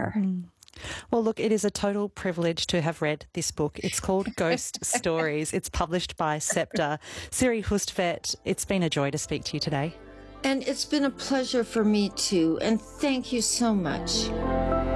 there. Well, look, it is a total privilege to have read this book. It's called Ghost Stories. It's published by Scepter. Siri Hustvedt, it's been a joy to speak to you today. And it's been a pleasure for me too. And thank you so much.